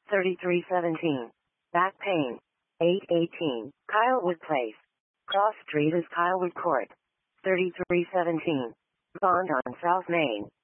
3317. Back pain. 818. Kylewood Place. Cross Street is Kylewood Court. 3317. Bond on South Main.